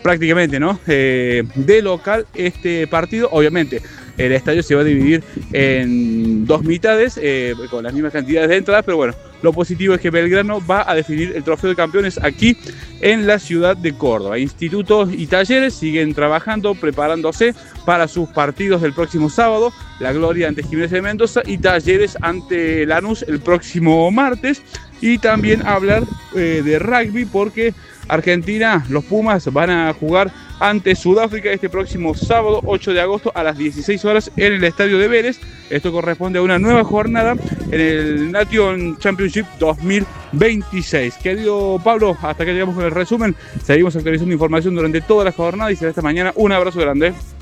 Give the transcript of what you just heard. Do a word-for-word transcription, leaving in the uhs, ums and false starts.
prácticamente, ¿no? Eh, de local este partido. Obviamente, el estadio se va a dividir en dos mitades, eh, con las mismas cantidades de entradas, pero bueno, lo positivo es que Belgrano va a definir el trofeo de campeones aquí en la ciudad de Córdoba. Institutos y talleres siguen trabajando, preparándose para sus partidos del próximo sábado. La Gloria ante Gimnasia de Mendoza y Talleres ante Lanús el próximo martes. Y también hablar eh, de rugby, porque Argentina, los Pumas, van a jugar ante Sudáfrica este próximo sábado ocho de agosto a las dieciséis horas en el estadio de Vélez. Esto corresponde a una nueva jornada en el Nation Championship dos mil veintiséis. Querido Pablo, hasta que llegamos con el resumen. Seguimos actualizando información durante toda la jornada y será esta mañana. Un abrazo grande.